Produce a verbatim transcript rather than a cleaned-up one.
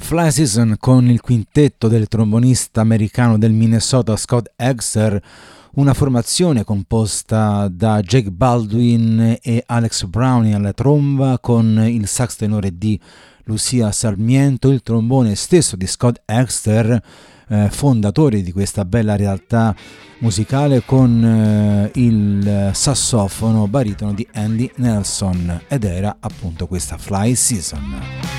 Fly Season con il quintetto del trombonista americano del Minnesota Scott Exter, una formazione composta da Jake Baldwin e Alex Brownie alla tromba, con il sax tenore di Lucia Sarmiento, il trombone stesso di Scott Exter, eh, fondatore di questa bella realtà musicale, con eh, il sassofono baritono di Andy Nelson, ed era appunto questa Fly Season.